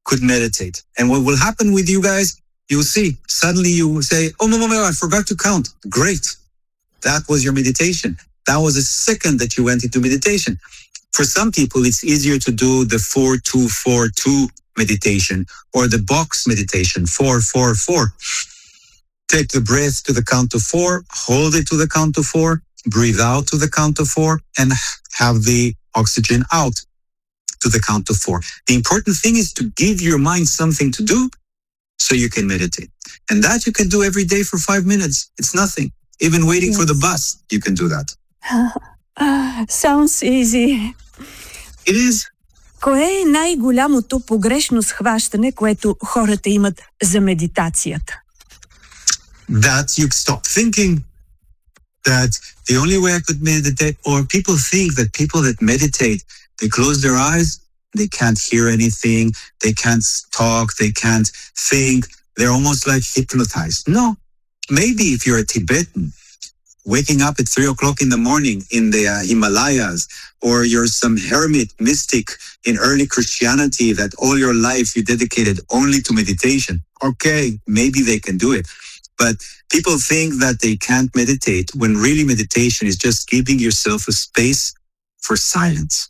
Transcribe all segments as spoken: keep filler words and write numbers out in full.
could meditate. And what will happen with you guys, you'll see, suddenly you will say, oh, no, no, no, I forgot to count. Great. That was your meditation. That was a second that you went into meditation. For some people, it's easier to do the four, two, four, two meditation or the box meditation, four, four, four. Take the breath to the count of four, hold it to the count of four, breathe out to the count of four, and have the oxygen out to the count of four. The important thing is to give your mind something to do so you can meditate. And that you can do every day for five minutes. It's nothing. Even waiting yes. for the bus, you can do that. Sounds easy. It is. Кое е най-голямото погрешно схващане, което хората имат за медитацията? That you stop thinking that the only way I could meditate, or people think that people that meditate, they close their eyes, they can't hear anything, they can't talk, they can't think, they're almost like hypnotized. No, maybe if you're a Tibetan, waking up at three o'clock in the morning in the uh, Himalayas, or you're some hermit mystic in early Christianity that all your life you dedicated only to meditation. Okay, maybe they can do it. But people think that they can't meditate when really meditation is just giving yourself a space for silence.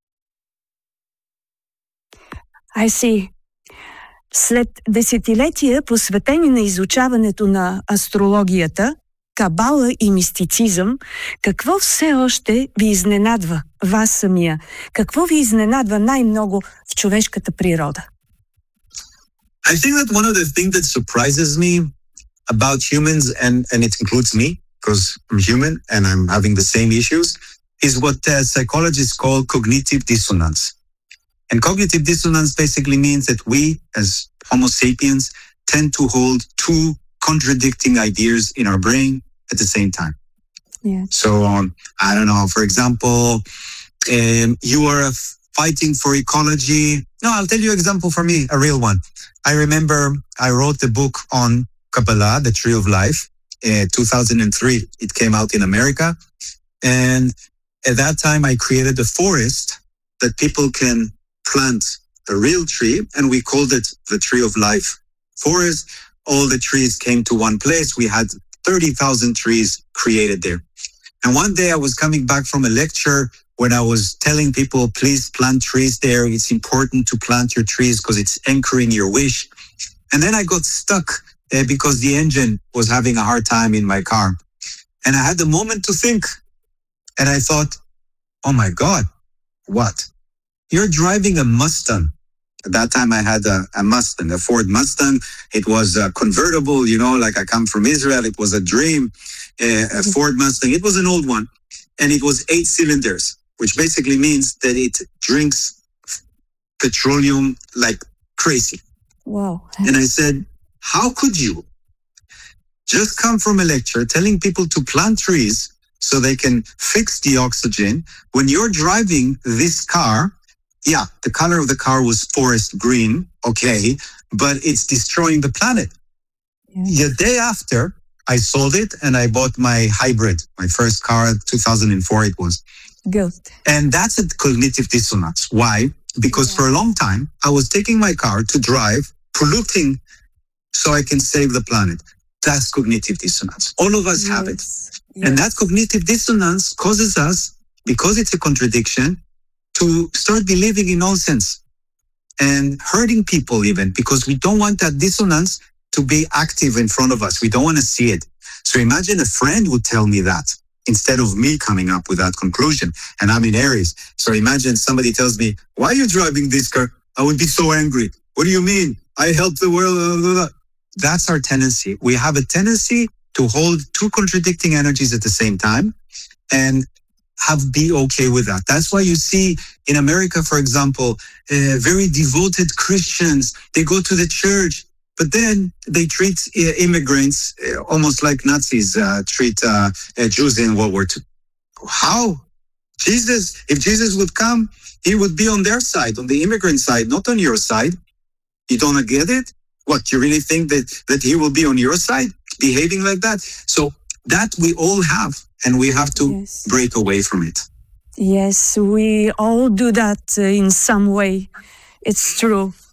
I see. След десетилетия посветени на изучаването на астрологията, кабала и мистицизъм, какво все още ви изненадва вас самия? Какво ви изненадва най-много в човешката природа? I think that one of the things that surprises me about humans, and, and it includes me, because I'm human and I'm having the same issues, is what uh, psychologists call cognitive dissonance. And cognitive dissonance basically means that we, as Homo sapiens, tend to hold two contradicting ideas in our brain at the same time. Yeah. So, um, I don't know, for example, um, you are fighting for ecology. No, I'll tell you an example for me, a real one. I remember I wrote the book on Kabbalah, the Tree of Life, in two thousand three. It came out in America. And at that time, I created a forest that people can plant a real tree, and we called it the Tree of Life Forest. All the trees came to one place. We had thirty thousand trees created there. And one day I was coming back from a lecture when I was telling people, please plant trees there. It's important to plant your trees because it's anchoring your wish. And then I got stuck uh, because the engine was having a hard time in my car. And I had a moment to think. And I thought, oh my God, what? You're driving a Mustang. At that time, I had a, a Mustang, a Ford Mustang. It was a convertible, you know, like I come from Israel. It was a dream, uh, a Ford Mustang. It was an old one. And it was eight cylinders, which basically means that it drinks petroleum like crazy. Wow. And I said, how could you just come from a lecture telling people to plant trees so they can fix the oxygen when you're driving this car? Yeah, the color of the car was forest green, okay, but it's destroying the planet. Yeah. The day after, I sold it and I bought my hybrid, my first car, two thousand four it was. Good. And that's a cognitive dissonance. Why? Because yeah. for a long time, I was taking my car to drive, polluting so I can save the planet. That's cognitive dissonance. All of us yes. have it. Yes. And that cognitive dissonance causes us, because it's a contradiction, to start believing in nonsense and hurting people even, because we don't want that dissonance to be active in front of us. We don't want to see it. So imagine a friend would tell me that instead of me coming up with that conclusion. And I'm in Aries. So imagine somebody tells me, why are you driving this car? I would be so angry. What do you mean? I help the world. Blah, blah, blah. That's our tendency. We have a tendency to hold two contradicting energies at the same time and have be okay with that. That's why you see in America, for example, uh, very devoted Christians, they go to the church, but then they treat uh, immigrants uh, almost like Nazis uh, treat uh, uh, Jews in World War Two. How? Jesus, if Jesus would come, he would be on their side, on the immigrant side, not on your side. You don't get it? What, you really think that, that he will be on your side, behaving like that? So that we all have, and we have to yes. break away from it. Yes, we all do that uh, in some way. It's true.